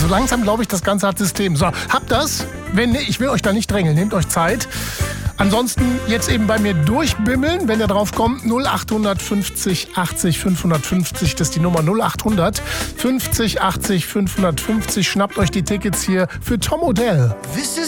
so langsam glaube ich, das Ganze hat System. So, habt das? Wenn nicht, ich will euch da nicht drängeln, nehmt euch Zeit. Ansonsten jetzt eben bei mir durchbimmeln, wenn ihr drauf kommt, 0800 50 80 550, das ist die Nummer 0800 50 80 550. Schnappt euch die Tickets hier für Tom Odell.